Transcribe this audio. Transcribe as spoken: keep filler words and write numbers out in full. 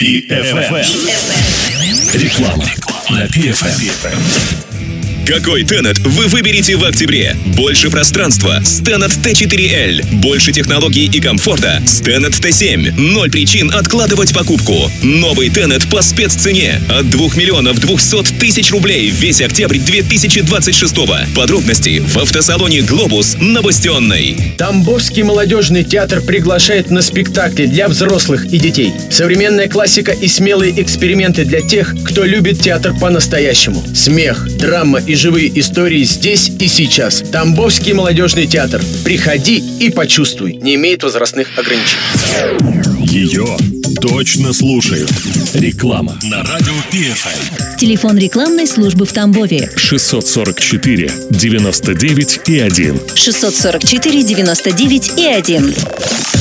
пи эф эм. Реклама на пи эф эм. Какой Tenet вы выберете в октябре? Больше пространства с Tenet ти четыре эл. Больше технологий и комфорта с Tenet ти семь. Ноль причин откладывать покупку. Новый Tenet по спеццене от двух миллионов двухсот тысяч рублей весь октябрь две тысячи двадцать шестого. Подробности в автосалоне «Глобус» на Бастионной. Тамбовский молодежный театр приглашает на спектакли для взрослых и детей. Современная классика и смелые эксперименты для тех, кто любит театр по-настоящему. Смех, драма и живые истории здесь и сейчас. Тамбовский молодежный театр. Приходи и почувствуй. Не имеет возрастных ограничений. Ее точно слушают. Реклама на радио пи эф эм. Телефон рекламной службы в Тамбове шестьсот сорок четыре девяносто девять и один. шестьсот сорок четыре девяносто девять и один.